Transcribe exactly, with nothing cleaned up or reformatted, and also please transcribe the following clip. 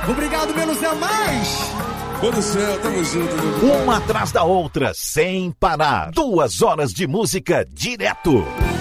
Obrigado pelos demais. Pô do céu, tamo junto. Uma atrás da outra, sem parar. Duas horas de música direto.